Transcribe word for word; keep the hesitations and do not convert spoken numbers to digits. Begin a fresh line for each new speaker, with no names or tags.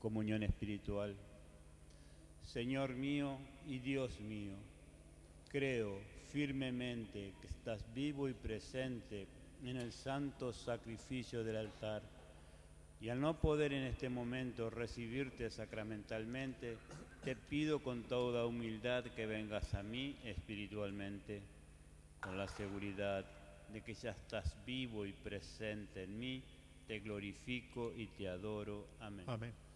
Comunión espiritual. Señor mío y Dios mío, creo firmemente que estás vivo y presente en el santo sacrificio del altar, y al no poder en este momento recibirte sacramentalmente, te pido con toda humildad que vengas a mí espiritualmente, con la seguridad de que ya estás vivo y presente en mí. Te glorifico y te adoro. Amén.
Amén.